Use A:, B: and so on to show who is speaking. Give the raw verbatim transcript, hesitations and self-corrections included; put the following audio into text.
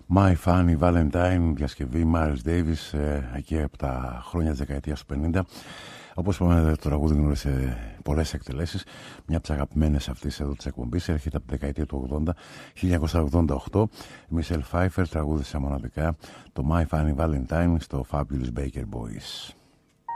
A: My Funny Valentine, διασκευή Miles Davis, ε, εκεί από τα χρόνια της δεκαετίας του πενήντα. Όπως είπαμε, το τραγούδι γνώρισε πολλές εκτελέσεις. Μια από τις αγαπημένες αυτής εδώ της εκπομπής έρχεται από τη δεκαετία του ογδόντα, χίλια εννιακόσια ογδόντα οκτώ. Η Michelle Pfeiffer τραγούδισε μοναδικά το My Funny Valentine στο Fabulous Baker Boys.